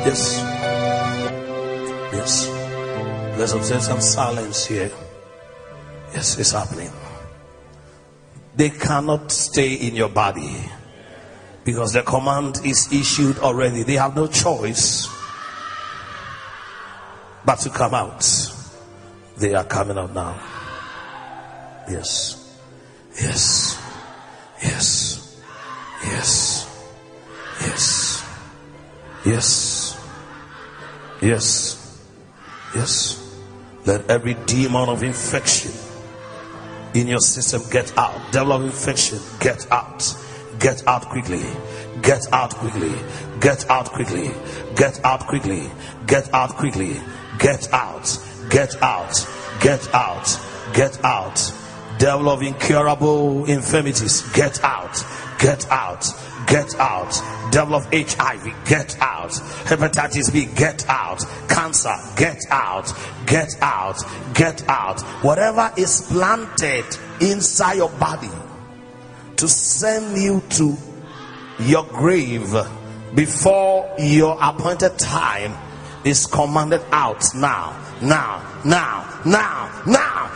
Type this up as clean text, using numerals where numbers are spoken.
Yes. Yes. Let's observe some silence here. Yes, it's happening. They cannot stay in your body because the command is issued already. They have no choice but to come out. They are coming out now. Yes. Yes. Yes. Yes. Yes. Yes. Yes. Yes. Let every demon of infection in your system get out. Devil of infection, get out. Get out quickly. Get out quickly. Get out quickly. Get out quickly. Get out quickly. Get out. Get out. Get out. Get out. Devil of incurable infirmities, get out. Get out. Get out. Devil of HIV, get out. Hepatitis B, get out. Cancer, get out. Get out. Get out. Whatever is planted inside your body to send you to your grave before your appointed time is commanded out now. Now. Now. Now. Now.